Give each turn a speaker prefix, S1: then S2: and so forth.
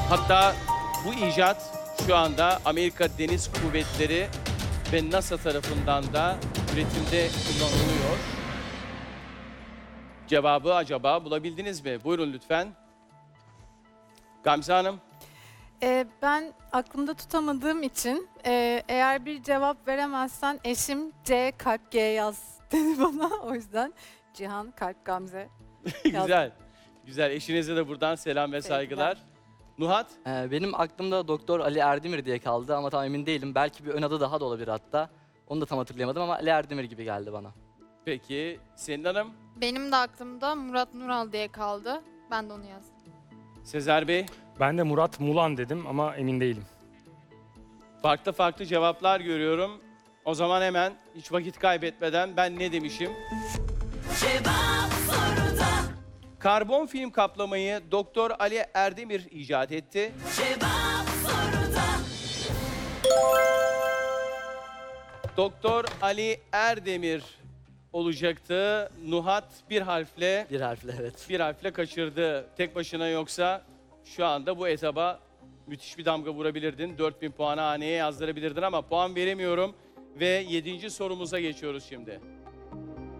S1: Hatta bu icat şu anda Amerika Deniz Kuvvetleri ve NASA tarafından da üretimde kullanılıyor. Cevabı acaba bulabildiniz mi? Buyurun lütfen. Gamze Hanım.
S2: Ben aklımda tutamadığım için eğer bir cevap veremezsen eşim C kalp G yaz dedi bana. O yüzden Cihan kalp Gamze.
S1: Güzel. Güzel. Eşinize de buradan selam ve saygılar. Nuhat.
S3: Benim aklımda Doktor Ali Erdemir diye kaldı ama tam emin değilim. Belki bir ön adı daha da olabilir hatta. Onu da tam hatırlayamadım ama Ali Erdemir gibi geldi bana.
S1: Peki Selin Hanım.
S4: Benim de aklımda Murat Nural diye kaldı. Ben de onu yazdım.
S1: Sezer Bey.
S5: Ben de Murat Mulan dedim ama emin değilim.
S1: Farklı farklı cevaplar görüyorum. O zaman hemen hiç vakit kaybetmeden ben ne demişim?
S6: Cevap soruda.
S1: Karbon film kaplamayı Doktor Ali Erdemir icat etti.
S6: Cevap soruda.
S1: Doktor Ali Erdemir olacaktı. Nuhat bir harfle
S3: Bir harfle evet.
S1: kaçırdı. Tek başına yoksa şu anda bu etaba müthiş bir damga vurabilirdin. 4000 puanı haneye yazdırabilirdin ama puan veremiyorum. Ve 7. sorumuza geçiyoruz şimdi.